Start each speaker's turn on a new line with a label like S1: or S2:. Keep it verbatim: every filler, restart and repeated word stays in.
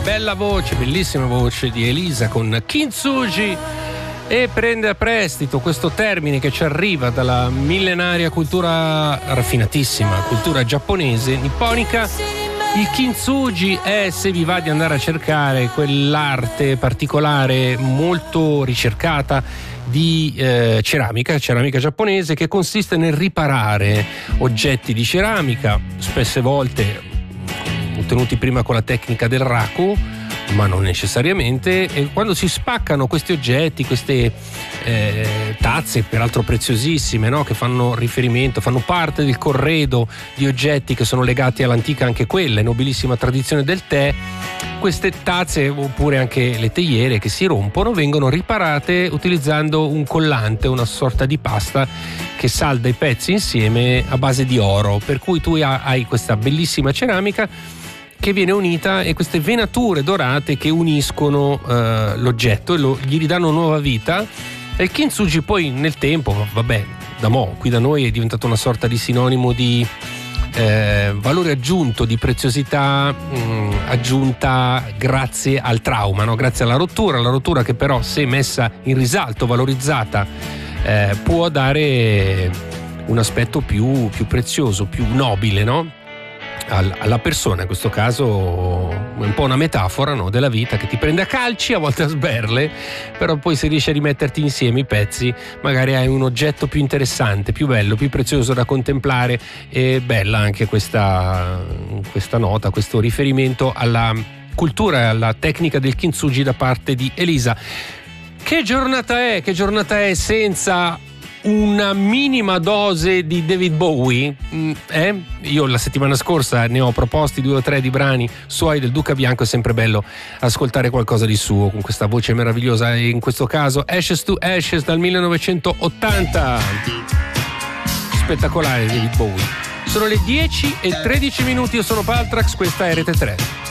S1: Bella voce, bellissima voce di Elisa con Kintsugi, e prende a prestito questo termine che ci arriva dalla millenaria cultura, raffinatissima cultura giapponese, nipponica. Il Kintsugi è, se vi va di andare a cercare quell'arte particolare molto ricercata di eh, ceramica, ceramica giapponese, che consiste nel riparare oggetti di ceramica, spesse volte ottenuti prima con la tecnica del raku, ma non necessariamente, e quando si spaccano questi oggetti, queste eh, tazze peraltro preziosissime, no? Che fanno riferimento, fanno parte del corredo di oggetti che sono legati all'antica, anche quella nobilissima tradizione del tè. Queste tazze, oppure anche le teiere che si rompono, vengono riparate utilizzando un collante, una sorta di pasta che salda i pezzi insieme a base di oro, per cui tu hai questa bellissima ceramica che viene unita, e queste venature dorate che uniscono eh, l'oggetto e lo, gli ridanno nuova vita. E il Kintsugi poi nel tempo, vabbè, da mo, qui da noi è diventato una sorta di sinonimo di eh, valore aggiunto, di preziosità mh, aggiunta grazie al trauma, no? Grazie alla rottura, la rottura che però, se messa in risalto, valorizzata, eh, può dare un aspetto più, più prezioso, più nobile, no? Alla persona, in questo caso è un po' una metafora, no? Della vita che ti prende a calci, a volte a sberle, però poi se riesci a rimetterti insieme i pezzi magari hai un oggetto più interessante, più bello, più prezioso da contemplare. E bella anche questa, questa nota, questo riferimento alla cultura e alla tecnica del Kintsugi da parte di Elisa. Che giornata è? Che giornata è senza una minima dose di David Bowie? Eh? Io la settimana scorsa ne ho proposti due o tre di brani suoi del Duca Bianco. È sempre bello ascoltare qualcosa di suo con questa voce meravigliosa, e in questo caso Ashes to Ashes dal millenovecentottanta. Spettacolare David Bowie. Sono le dieci e tredici minuti, io sono Paltrax, questa è Rete tre.